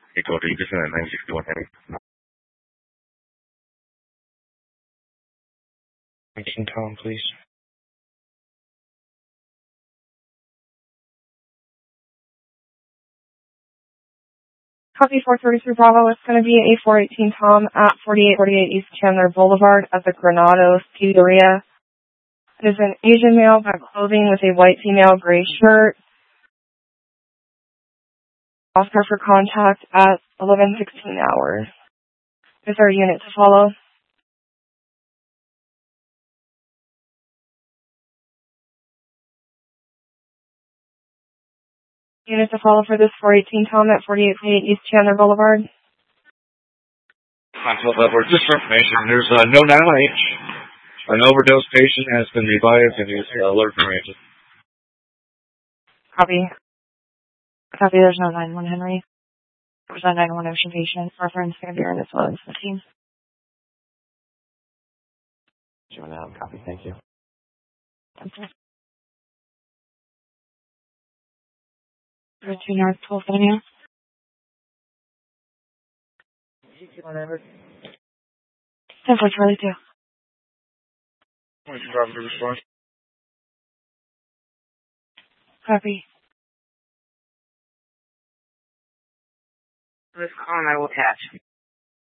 Dakota, you just sent at 961 Henry. 19 Tom, please. Copy 433 Bravo. It's going to be a 418 Tom at 4848 East Chandler Boulevard at the Granados Pizzeria. It is an Asian male black clothing with a white female gray shirt. Oscar for contact at 11:16 hours. Is there a unit to follow? Unit to follow for this 418 Tom at 4848 East Chandler Boulevard. Contact level. Just for information, there's no 918. An overdose patient has been revived and is alert and ranges. Copy. Copy, there's no 91 Henry. There's a 91 Ocean patient. Reference going to be as well as the team. Join out. Copy. Thank you. Okay. 2 North 12th Avenue. 10 for Charlie 2. 22 Bravo to response. Copy. This call I will attach.